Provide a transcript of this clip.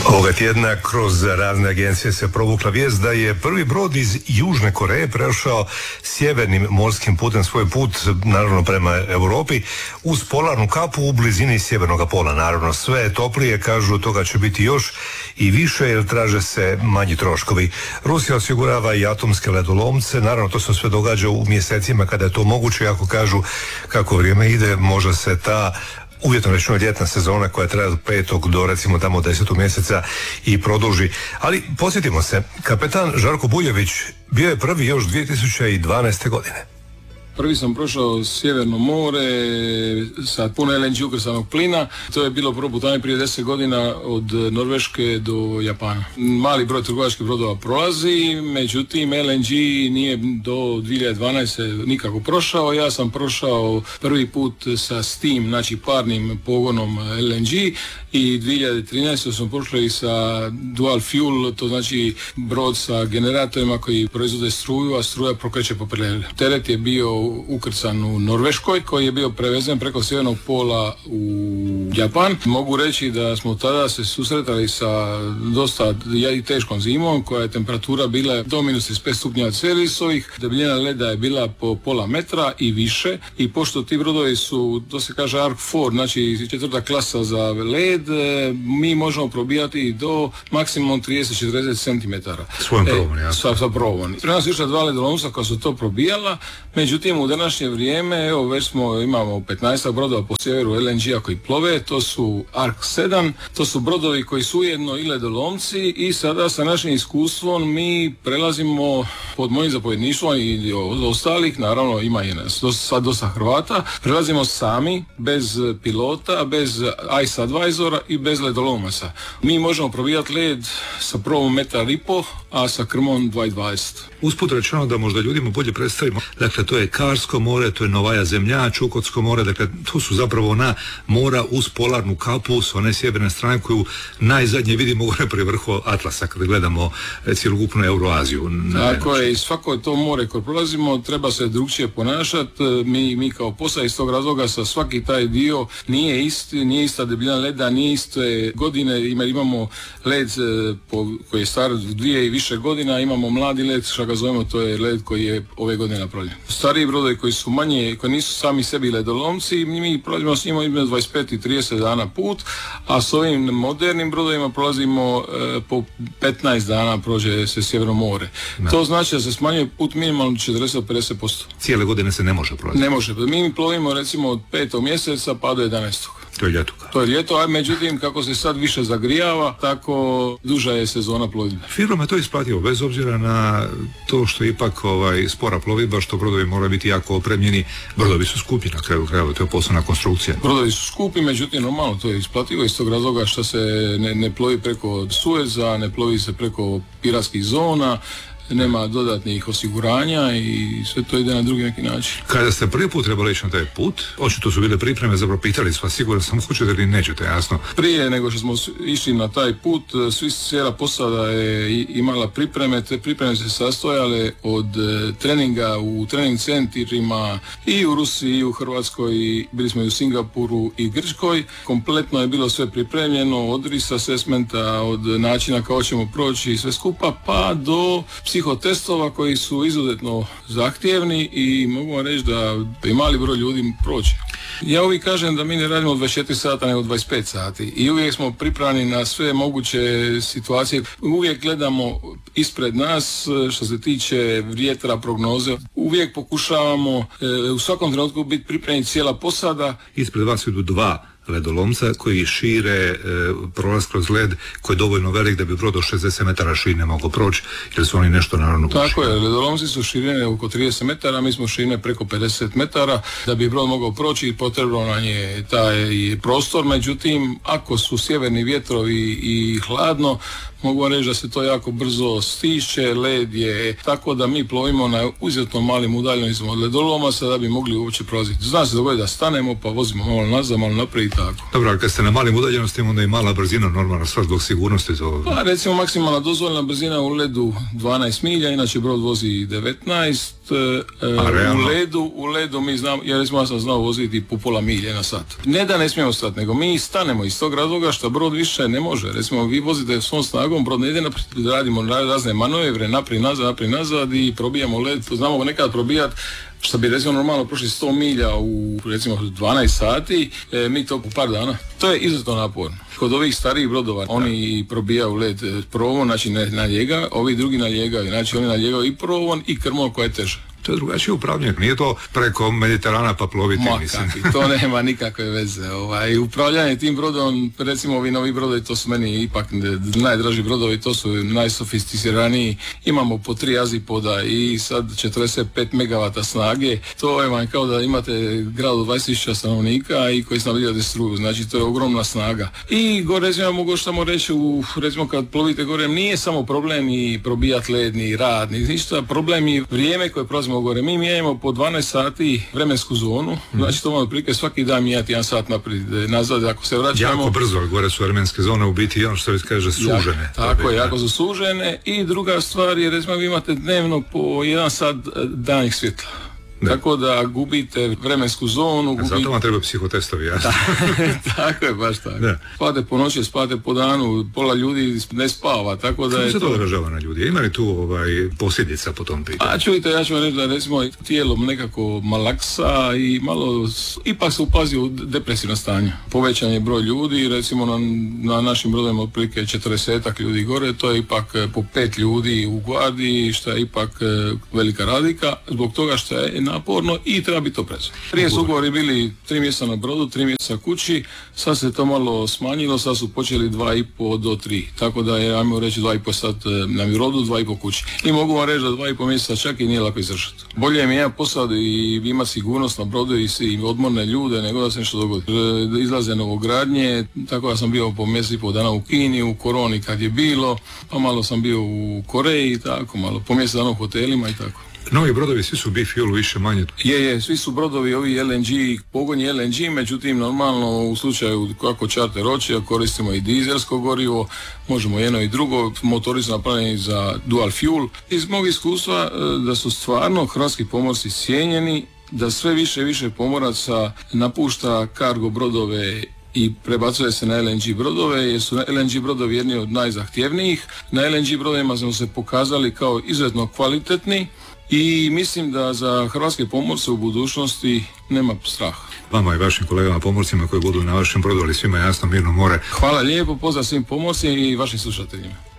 Ovoga tjedna kroz razne agencije se provukla vijest da je prvi brod iz Južne Koreje prešao sjevernim morskim putem svoj put, naravno prema Europi, uz polarnu kapu u blizini sjevernog pola. Naravno, sve je toplije, kažu, toga će biti još i više jer traže se manji troškovi. Rusija osigurava i atomske ledolomce, naravno to se sve događa u mjesecima kada je to moguće, ako kažu kako vrijeme ide, može se ta uvjetno rečeno ljetna sezona koja traje od 5. do recimo tamo 10. mjeseca i produži. Ali posjetimo se, kapetan Žarko Buljević bio je prvi još 2012. godine. Prvi sam prošao Sjeverno more sa puno LNG ukrcanog plina. To je bilo prvo putovanje prije 10 godina od Norveške do Japana. Mali broj trgovačkih brodova prolazi, međutim LNG nije do 2012. nikako prošao. Ja sam prošao prvi put sa steam, znači parnim pogonom LNG, i 2013. smo prošli sa dual fuel, to znači brod sa generatorima koji proizvode struju, a struja prokreće po paraleli. Teret je bio ukrcan u Norveškoj, koji je bio prevezen preko sjevernog pola u Japan. Mogu reći da smo tada se susretali sa dosta teškom zimom, koja je temperatura bila do -35 stupnjeva Celzijusovih, debljina leda je bila po pola metra i više, i pošto ti brodovi su, to se kaže Ark 4, znači 4. klasa za led, mi možemo probijati do maksimum 30-40 cm. Svojom probom, jasno. Sa probom. Pre nas išla 2 ledolomca koja su to probijala, međutim u današnje vrijeme, evo već imamo 15 brodova po sjeveru LNG-a koji plove, to su Ark 7, to su brodovi koji su ujedno i ledolomci, i sada sa našim iskustvom mi prelazimo pod mojim zapovjedništvom i ostalih, naravno ima i nas sad dosta Hrvata, prelazimo sami, bez pilota, bez ice advisora i bez ledolomaca. Mi možemo probijati led sa probom 1,5 m, a sa krmom 2,20 m. Usput rečeno da možda ljudima bolje predstavimo, dakle to je Karsko more, to je Novaja zemlja, Čukotsko more, dakle to su zapravo ona mora uz polarnu kapu s one sjeverne strane koju najzadnje vidimo gore pri vrhu Atlasa kada gledamo cjelokupnu Euroaziju. Tako je, i svako to more koje prolazimo treba se drugčije ponašati. Mi kao posao iz tog razloga sa svaki taj dio nije ista debljina leda, nije iste godine, imamo led koji je star 2 i više godina, imamo mladi led, što ga zovemo, to je led koji je ove godine napravljen. Stariji brodovi koji su manje, koji nisu sami sebi ledolomci, mi prolazimo s njima između 25 i 30 dana put, a s ovim modernim brodovima prolazimo po 15 dana prođe se Sjeverno more. Da. To znači da se smanjuje put minimalno 40-50%. Cijele godine se ne može prolaziti? Ne može. Mi plovimo recimo od 5. mjeseca pa do 11. To je ljeto. To je ljeto, a međutim kako se sad više zagrijava, tako duža je sezona plovidbe. Firmama je to isplativo, bez obzira na to što ipak spora plovidba, što brodovi moraju biti jako opremljeni. Brodovi su skupi na kraju krajeva, to je poslovna konstrukcija. Brodovi su skupi, međutim normalno to je isplativo iz tog razloga što se ne plovi preko Sueza, ne plovi se preko piratskih zona, nema dodatnih osiguranja i sve to ide na drugi neki način. Kada ste prvi put trebali ići na taj put, očito su bile pripreme, zapravo pitali smo, siguran sam, hoćete ili nećete, jasno. Prije nego što smo išli na taj put, cijela posada je imala pripreme, te pripreme se sastojale od treninga u trening centrima i u Rusiji i u Hrvatskoj, i bili smo i u Singapuru i Grčkoj. Kompletno je bilo sve pripremljeno, od risk assessmenta, od načina kako ćemo proći sve skupa, pa do psihotestova koji su izuzetno zahtjevni, i mogu vam reći da i mali broj ljudi prođe. Ja uvijek kažem da mi ne radimo 24 sata nego 25 sati i uvijek smo pripravni na sve moguće situacije. Uvijek gledamo ispred nas što se tiče vjetra, prognoze. Uvijek pokušavamo u svakom trenutku biti pripremljeni cijela posada. Ispred vas idu 2 ledolomca koji šire prolaz kroz led koji je dovoljno velik da bi brod do 60 metara širine mogao proći, jer su oni nešto naravno uši. Tako je, ledolomci su širine oko 30 metara, mi smo širine preko 50 metara, da bi brod mogao proći i potrebno nam je taj prostor, međutim ako su sjeverni vjetrovi i hladno, mogu reći da se to jako brzo stišće, led je tako da mi plovimo na izuzetno malim udaljenostima od ledolomaca da bi mogli uopće prolaziti. Zna se dogodi da stanemo pa vozimo malo nazad, malo naprijed, tako. Dobro, ali kad ste na malim udaljenostima, onda i mala brzina, normalno, sve zbog sigurnosti to... Pa recimo maksimalna dozvoljena brzina u ledu 12 milja, inače brod vozi 19, u ledu mi znamo, ja sam znao voziti po pola milje na sat. Ne da ne smijemo stati, nego mi stanemo iz tog razloga što brod više ne može. Recimo vi vozite svom snagom, brod ne ide naprijed, radimo razne manovre, naprijed nazad i probijamo led, znamo nekad probijati što bi recimo normalno prošli 100 milja u recimo 12 sati, mi to u par dana. To je izuzetno naporno. Kod ovih starijih brodova oni probijaju led provon, znači na njega, ovi drugi naljegaju, znači oni naljegaju i provon i krmo koje je teže. To je drugačije upravljanje, nije to preko Mediterana pa ploviti, mislim. To nema nikakve veze. Upravljanje tim brodom, recimo ovi novi brodovi, to su meni ipak najdraži brodovi, to su najsofisticiraniji. Imamo po 3 azipoda i sad 45 megavata snage. To je vam kao da imate grad od 20.000 stanovnika i koji snabdijate struju, znači to je ogromna snaga. I gore, recimo, mogu samo reći, recimo kad plovite gore, nije samo problem ni probijati led, ni rad, ni ništa, problem je vrijeme koje prolazimo gore. Mi mijenjamo po 12 sati vremensku zonu, znači to vam otprilike svaki dan mijenjati 1 sat naprijed, nazad, ako se vraćamo... Jako brzo, gore su vremenske zone u biti, ono što se kaže, sužene. Tako je, jako su sužene. I druga stvar je, recimo, vi imate dnevno po 1 sat danjeg svjetla. Da. Tako da gubite vremensku zonu. Zato vam treba psihotestovi, jasno. Tako je, baš tako. Da. Spate po noći, spate po danu, pola ljudi ne spava, tako da... Kako se to odražava na ljudi? Ima li tu posljedica po tom pitanju? A čujte, ja ću vam reći da recimo tijelom nekako malaksa i malo, ipak se upazi u depresivno stanje. Povećan je broj ljudi, recimo na našim brodovima otprilike 40 ljudi gore, to je ipak po 5 ljudi u gvardiji, što je ipak velika razlika, zbog toga što je naporno i treba biti oprezan. Prije su ugovori bili 3 mjeseca na brodu, 3 mjeseca kući, sad se to malo smanjilo, sad su počeli 2,5 do 3, tako da je, ajmo reći, 2,5 sat na brodu, 2,5 kući. I mogu vam reći da 2,5 mjeseca čak i nije lako izdržati. Bolje mi jedan posad i ima sigurnost na brodu i odmorne ljude nego da se nešto dogodi. Izlaze novogradnje, tako da sam bio po mjesec i pol dana u Kini, u koroni kad je bilo, pa malo sam bio u Koreji, tako malo, po mjesec dana u hotelima i tako. Novi brodovi svi su bi-fuel više manje. Je, svi su brodovi ovi LNG, pogonji LNG, međutim normalno u slučaju kako charter hoće koristimo i dizelsko gorivo, možemo jedno i drugo, motori su napravljeni za dual fuel. Iz mog iskustva da su stvarno hrvatski pomorci cijenjeni, da sve više i više pomoraca napušta cargo brodove i prebacuje se na LNG brodove, jer su LNG brodovi jedni od najzahtjevnijih. Na LNG brodovima smo se pokazali kao izuzetno kvalitetni i mislim da za hrvatske pomorce u budućnosti nema straha. Vama i vašim kolegama pomorcima koji budu na vašem brodu, ali svima jasno, mirno more. Hvala lijepo, pozdrav svim pomorcima i vašim slušateljima.